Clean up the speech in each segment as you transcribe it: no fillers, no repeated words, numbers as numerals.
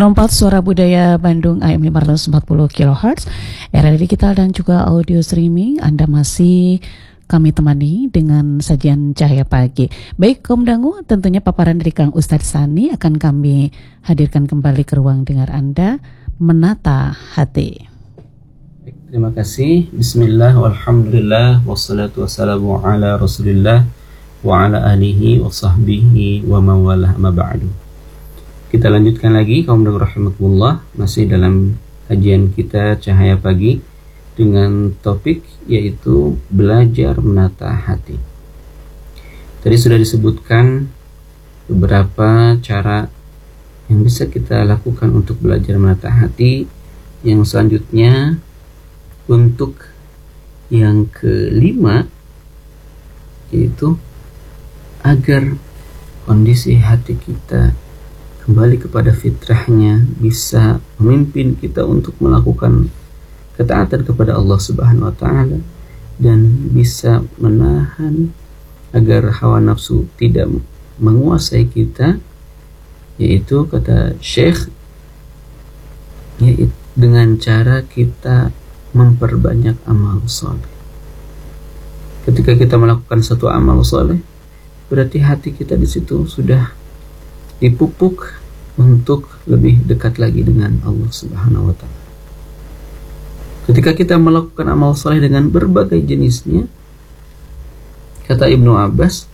104 Suara Budaya Bandung AM 540 kHz, era digital dan juga audio streaming. Anda masih kami temani dengan sajian Cahaya Pagi. Baik kaum dangu, tentunya paparan dari Kang Ustadz Sani akan kami hadirkan kembali ke ruang dengar Anda, Menata Hati. Terima kasih. Bismillah, walhamdulillah, wassalatu wassalamu ala rasulillah wa ala alihi wa sahbihi wa mawalah ma ba'du. Kita lanjutkan lagi kaum dan rahmatullah, masih dalam kajian kita Cahaya Pagi dengan topik yaitu belajar menata hati. Tadi sudah disebutkan beberapa cara yang bisa kita lakukan untuk belajar menata hati. Yang selanjutnya untuk yang kelima yaitu agar kondisi hati kita kembali kepada fitrahnya, bisa memimpin kita untuk melakukan ketaatan kepada Allah Subhanahu wa taala dan bisa menahan agar hawa nafsu tidak menguasai kita, yaitu kata Syekh, yaitu dengan cara kita memperbanyak amal soleh. Ketika kita melakukan satu amal soleh, berarti hati kita di situ sudah dipupuk untuk lebih dekat lagi dengan Allah Subhanahu wa taala. Ketika kita melakukan amal saleh dengan berbagai jenisnya, kata Ibnu Abbas,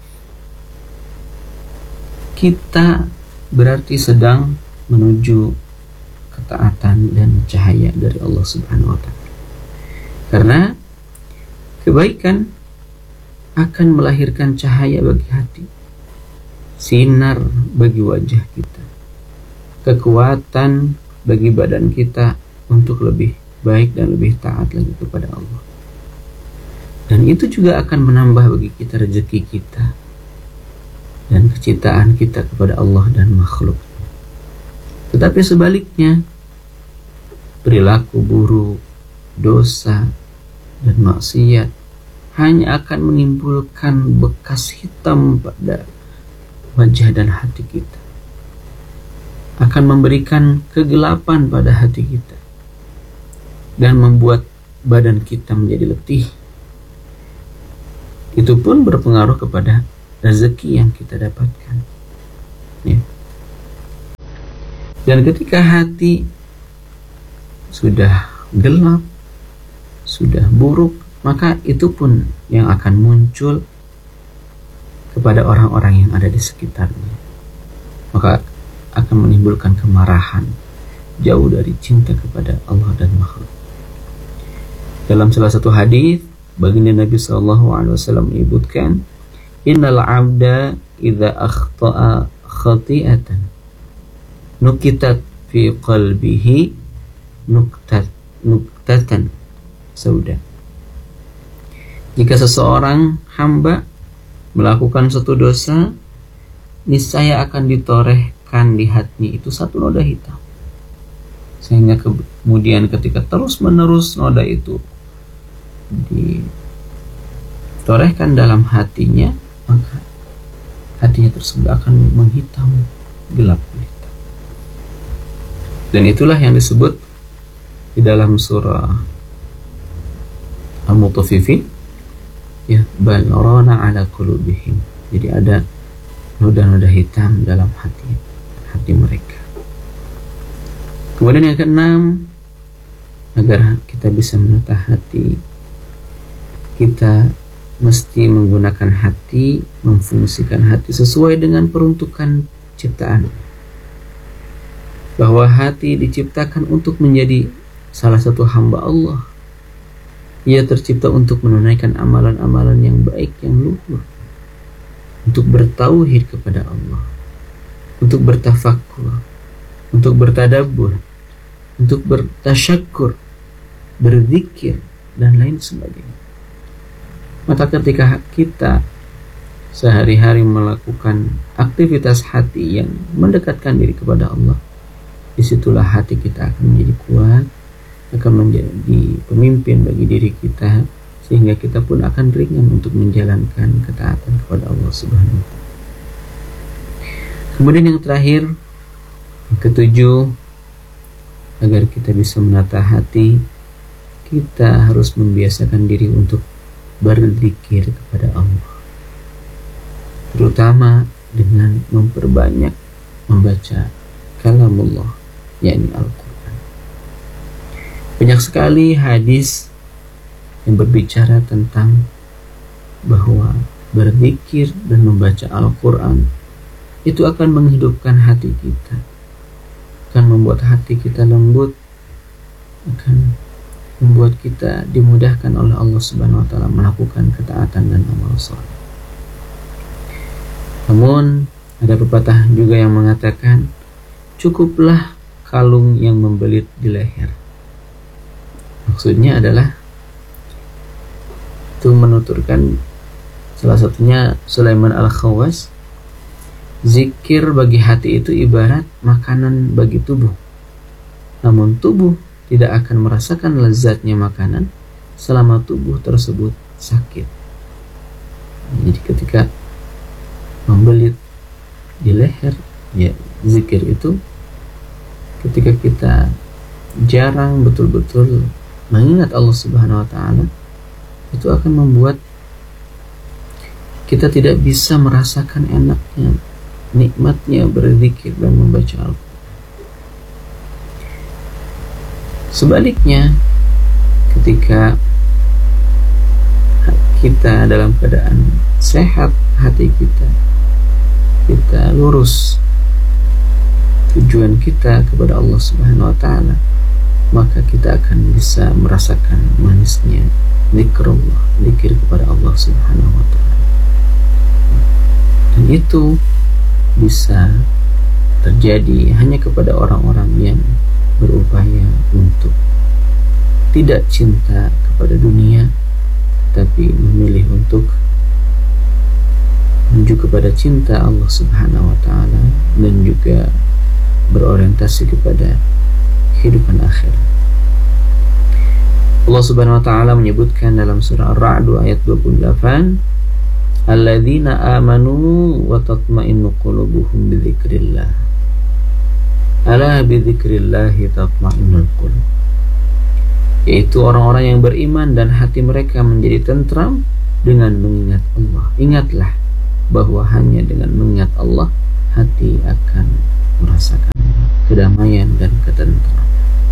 kita berarti sedang menuju ketaatan dan cahaya dari Allah Subhanahu wa taala. Karena kebaikan akan melahirkan cahaya bagi hati, sinar bagi wajah kita, kekuatan bagi badan kita untuk lebih baik dan lebih taat lagi kepada Allah. Dan itu juga akan menambah bagi kita rezeki kita dan kecintaan kita kepada Allah dan makhluk. Tetapi sebaliknya, perilaku buruk, dosa, dan maksiat hanya akan menimbulkan bekas hitam pada wajah dan hati kita, akan memberikan kegelapan pada hati kita dan membuat badan kita menjadi letih. Itu pun berpengaruh kepada rezeki yang kita dapatkan, ya. Dan ketika hati sudah gelap, sudah buruk, maka itu pun yang akan muncul kepada orang-orang yang ada di sekitarnya. Maka akan menimbulkan kemarahan, jauh dari cinta kepada Allah dan makhluk. Dalam salah satu hadis, baginda Nabi SAW menyebutkan, Innal abda idza akhta'a khati'atan nukitat fi qalbihi nuktatan sauda. Jika seseorang hamba melakukan satu dosa, niscaya akan ditorehkan di hatinya itu satu noda hitam. Sehingga kemudian ketika terus menerus noda itu ditorehkan dalam hatinya, maka hatinya tersebut akan menghitam, gelap gulita. Dan itulah yang disebut di dalam surah Al-Mutaffifin, ya, bal rana ala qulubihim. Jadi ada noda-noda hitam dalam hati mereka. Kemudian yang keenam, agar kita bisa menata hati, kita mesti menggunakan hati, memfungsikan hati sesuai dengan peruntukan ciptaan. Bahwa hati diciptakan untuk menjadi salah satu hamba Allah. Ia tercipta untuk menunaikan amalan-amalan yang baik, yang luhur, untuk bertauhid kepada Allah, untuk bertafakkur, untuk bertadabbur, untuk bertasyakur, berzikir, dan lain sebagainya. Maka ketika kita sehari-hari melakukan aktivitas hati yang mendekatkan diri kepada Allah, disitulah hati kita akan menjadi kuat, akan menjadi pemimpin bagi diri kita, sehingga kita pun akan ringan untuk menjalankan ketaatan kepada Allah Subhanahu wa taala. Kemudian yang terakhir, Yang ketujuh, agar kita bisa menata hati, kita harus membiasakan diri untuk berzikir kepada Allah, terutama dengan memperbanyak membaca kalamullah, yakni Al-Quran. Banyak sekali hadis yang berbicara tentang bahwa berzikir dan membaca Al-Quran itu akan menghidupkan hati kita, akan membuat hati kita lembut, akan membuat kita dimudahkan oleh Allah Subhanahu wa taala melakukan ketaatan dan amal saleh. Namun ada pepatah juga yang mengatakan, cukuplah kalung yang membelit di leher. Maksudnya adalah itu menuturkan, salah satunya Sulaiman Al-Khawas, zikir bagi hati itu ibarat makanan bagi tubuh. Namun tubuh tidak akan merasakan lezatnya makanan selama tubuh tersebut sakit. Jadi ketika membelit di leher, ya zikir itu ketika kita jarang betul-betul mengingat Allah Subhanahu wa taala, itu akan membuat kita tidak bisa merasakan enaknya, nikmatnya berzikir dan membaca Al-Quran. Sebaliknya, ketika kita dalam keadaan sehat hati kita lurus tujuan kita kepada Allah Subhanahu wa taala, maka kita akan bisa merasakan manisnya zikrullah, zikir kepada Allah Subhanahu wa taala. Dan itu bisa terjadi hanya kepada orang-orang yang berupaya untuk tidak cinta kepada dunia, tapi memilih untuk menuju kepada cinta Allah Subhanahu wa taala dan juga berorientasi kepada kehidupan akhirat. Allah Subhanahu wa taala menyebutkan dalam surah Ar-Ra'd ayat 28, alladzina amanu wa tatma'innu qulubuhum bidzikrillah. Ala bidzikrillahi tatma'innul qulub. Yaitu orang-orang yang beriman dan hati mereka menjadi tentram dengan mengingat Allah. Ingatlah bahwa hanya dengan mengingat Allah hati akan merasakan kedamaian dan ketentraman.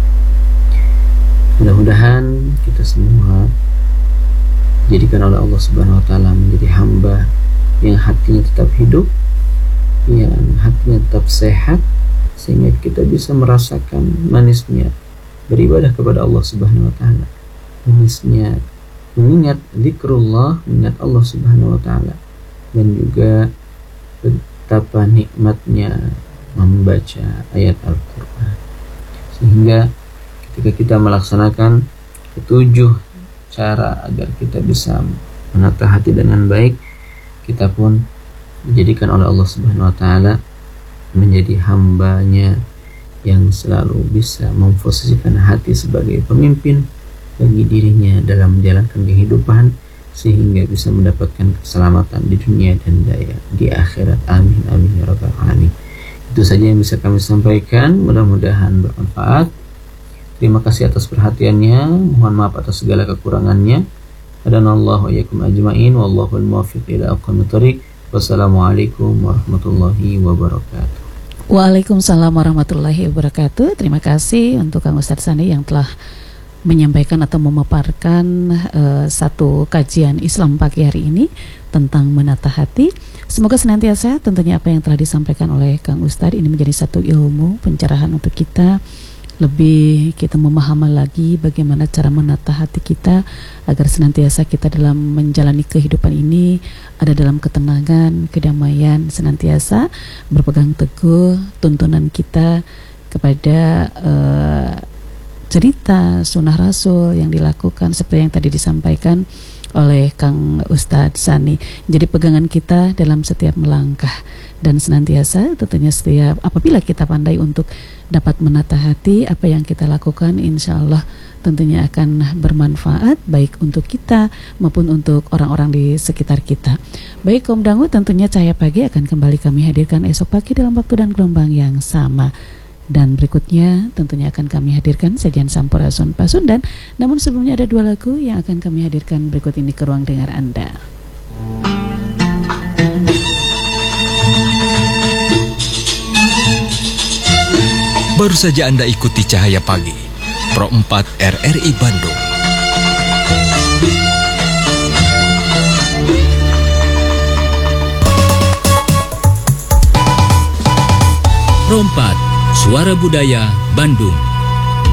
Mudah-mudahan kita semua dijadikan oleh Allah Subhanahu wa taala menjadi hamba yang hatinya tetap hidup, yang hatinya tetap sehat, sehingga kita bisa merasakan manisnya beribadah kepada Allah Subhanahu wa taala, manisnya mengingat zikrullah, mengingat Allah Subhanahu wa taala, dan juga betapa nikmatnya membaca ayat Al-Quran. Sehingga ketika kita melaksanakan ketujuh cara agar kita bisa menata hati dengan baik, kita pun dijadikan oleh Allah Subhanahu wa taala menjadi hambanya yang selalu bisa memposisikan hati sebagai pemimpin bagi dirinya dalam menjalankan kehidupan, sehingga bisa mendapatkan keselamatan di dunia dan di akhirat. Amin amin ya rabbal alamin. Itu saja yang bisa kami sampaikan, mudah-mudahan bermanfaat. Terima kasih atas perhatiannya, mohon maaf atas segala kekurangannya. Hadanallahu wa iyyakum ajmain, wallahul muwaffiq ila aqwamit thoriq. Wassalamualaikum warahmatullahi wabarakatuh. Waalaikumsalam warahmatullahi wabarakatuh. Terima kasih untuk Kang Ustadz Sani yang telah menyampaikan atau memaparkan satu kajian Islam pagi hari ini tentang menata hati. Semoga senantiasa tentunya apa yang telah disampaikan oleh Kang Ustadz ini menjadi satu ilmu pencerahan untuk kita, lebih kita memahami lagi bagaimana cara menata hati kita agar senantiasa kita dalam menjalani kehidupan ini ada dalam ketenangan, kedamaian, senantiasa berpegang teguh tuntunan kita kepada cerita sunnah Rasul yang dilakukan seperti yang tadi disampaikan oleh Kang Ustadz Sani. Jadi pegangan kita dalam setiap melangkah dan senantiasa tentunya setiap apabila kita pandai untuk dapat menata hati, apa yang kita lakukan insya Allah tentunya akan bermanfaat baik untuk kita maupun untuk orang-orang di sekitar kita. Baik kaum dangu, tentunya Cahaya Pagi akan kembali kami hadirkan esok pagi dalam waktu dan gelombang yang sama. Dan berikutnya tentunya akan kami hadirkan sajian Sampurasun Pasundan. Namun sebelumnya ada 2 lagu yang akan kami hadirkan berikut ini ke ruang dengar Anda. Baru saja Anda ikuti Cahaya Pagi, Pro 4 RRI Bandung. Pro 4, Suara Budaya Bandung.